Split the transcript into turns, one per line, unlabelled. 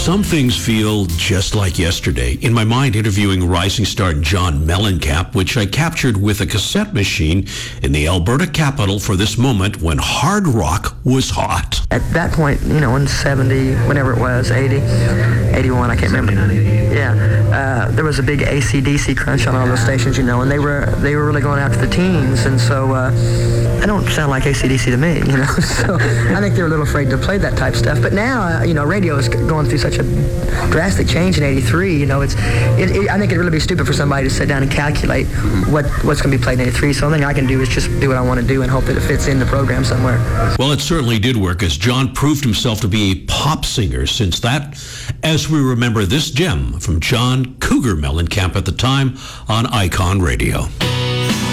Some things feel just like yesterday. In my mind, interviewing rising star John Mellencamp, which I captured with a cassette machine in the Alberta capital for this moment when hard rock was hot.
At that point, in 70, whenever it was, 80, 81, I can't remember. Yeah, there was a big AC/DC crunch on all those stations, and they were really going after the teens, and so I don't sound like AC/DC to me, So I think they're a little afraid to play that type of stuff. But now, radio is going through such a drastic change in '83. I think it'd really be stupid for somebody to sit down and calculate what's going to be played in '83. So the only thing I can do is just do what I want to do and hope that it fits in the program somewhere.
Well, it certainly did work, as John proved himself to be a pop singer since that, as we remember this gem from John Cougar Mellencamp at the time on Icon Radio.